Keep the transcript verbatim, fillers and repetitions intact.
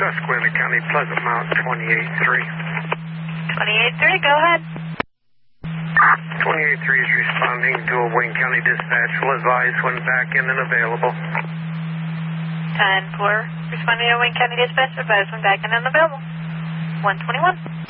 Susquehanna County, Pleasant Mountain, twenty-eight three. twenty-eight three, go ahead. twenty-eight three is responding to a Wayne County dispatch. Will advise when back in and available. ten four, responding to Wayne County dispatch, advise when back in and available. one twenty-one.